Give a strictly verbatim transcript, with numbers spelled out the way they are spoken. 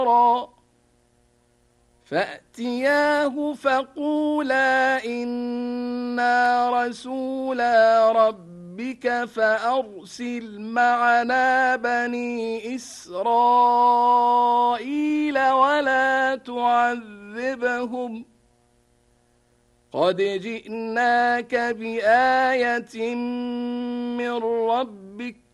فأتياه فقولا إنا رسولا ربك فأرسل معنا بني إسرائيل ولا تعذبهم قد جئناك بآية من ربك